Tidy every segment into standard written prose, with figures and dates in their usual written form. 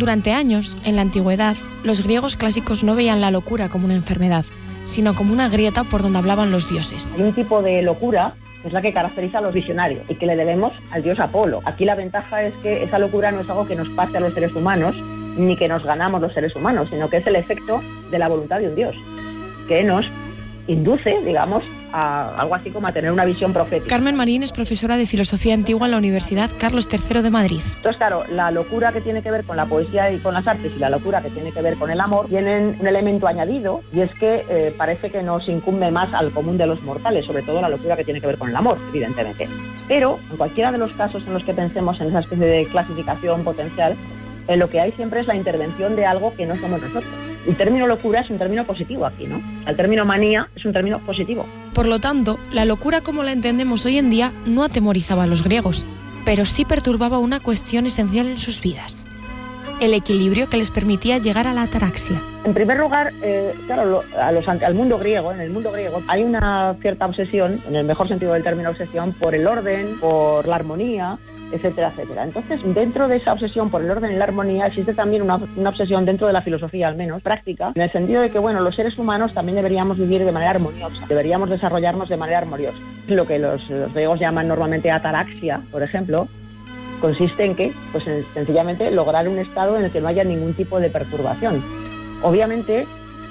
Durante años, en la antigüedad, los griegos clásicos no veían la locura como una enfermedad, sino como una grieta por donde hablaban los dioses. Hay un tipo de locura que es la que caracteriza a los visionarios y que le debemos al dios Apolo. Aquí la ventaja es que esa locura no es algo que nos pase a los seres humanos, ni que nos ganamos los seres humanos, sino que es el efecto de la voluntad de un dios, que nos induce, digamos, a algo así como a tener una visión profética. Carmen Marín es profesora de Filosofía Antigua en la Universidad Carlos III de Madrid. Entonces, claro, la locura que tiene que ver con la poesía y con las artes y la locura que tiene que ver con el amor tienen un elemento añadido, y es que parece que nos incumbe más al común de los mortales, sobre todo la locura que tiene que ver con el amor, evidentemente. Pero en cualquiera de los casos en los que pensemos en esa especie de clasificación potencial, lo que hay siempre es la intervención de algo que no somos nosotros. El término locura es un término positivo aquí, ¿no? El término manía es un término positivo. Por lo tanto, la locura como la entendemos hoy en día no atemorizaba a los griegos, pero sí perturbaba una cuestión esencial en sus vidas: el equilibrio que les permitía llegar a la ataraxia. En primer lugar, claro, al mundo griego, en el mundo griego hay una cierta obsesión, en el mejor sentido del término obsesión, por el orden, por la armonía, etcétera, etcétera. Entonces, dentro de esa obsesión por el orden y la armonía existe también una obsesión dentro de la filosofía, al menos, práctica, en el sentido de que, bueno, los seres humanos también deberíamos vivir de manera armoniosa, deberíamos desarrollarnos de manera armoniosa. Lo que los griegos llaman normalmente ataraxia, por ejemplo, consiste en que, pues sencillamente, lograr un estado en el que no haya ningún tipo de perturbación. Obviamente,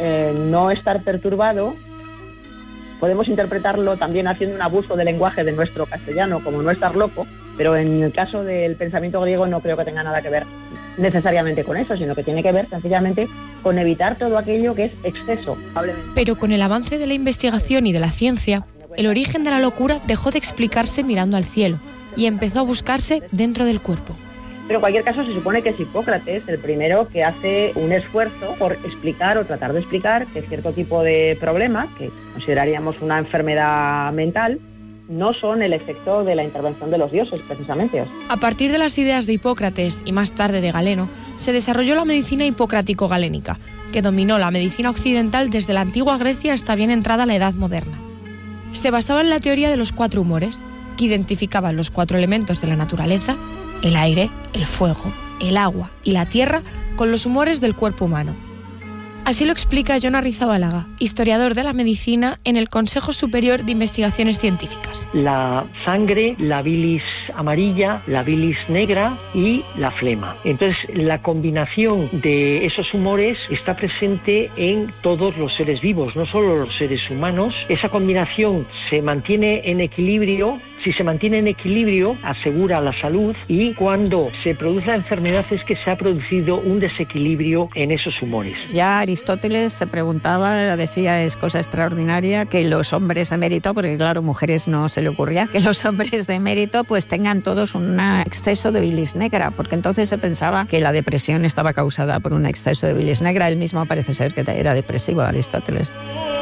no estar perturbado podemos interpretarlo también haciendo un abuso del lenguaje de nuestro castellano como no estar loco, pero en el caso del pensamiento griego no creo que tenga nada que ver necesariamente con eso, sino que tiene que ver sencillamente con evitar todo aquello que es exceso. Pero con el avance de la investigación y de la ciencia, el origen de la locura dejó de explicarse mirando al cielo y empezó a buscarse dentro del cuerpo. Pero en cualquier caso se supone que es Hipócrates el primero que hace un esfuerzo por explicar o tratar de explicar que cierto tipo de problemas, que consideraríamos una enfermedad mental, no son el efecto de la intervención de los dioses, precisamente. A partir de las ideas de Hipócrates y más tarde de Galeno, se desarrolló la medicina hipocrático-galénica, que dominó la medicina occidental desde la antigua Grecia hasta bien entrada la Edad Moderna. Se basaba en la teoría de los 4 humores, que identificaban los 4 elementos de la naturaleza: el aire, el fuego, el agua y la tierra, con los humores del cuerpo humano. Así lo explica Jon Arrizabalaga, historiador de la medicina en el Consejo Superior de Investigaciones Científicas. La sangre, la bilis amarilla, la bilis negra y la flema. Entonces, la combinación de esos humores está presente en todos los seres vivos, no solo los seres humanos. Esa combinación se mantiene en equilibrio. Si se mantiene en equilibrio, asegura la salud, y cuando se produce la enfermedad es que se ha producido un desequilibrio en esos humores. Ya Aristóteles se preguntaba, decía, es cosa extraordinaria que los hombres de mérito, porque claro, mujeres no se le ocurría, que los hombres de mérito pues tengan todos un exceso de bilis negra, porque entonces se pensaba que la depresión estaba causada por un exceso de bilis negra. Él mismo parece ser que era depresivo, Aristóteles.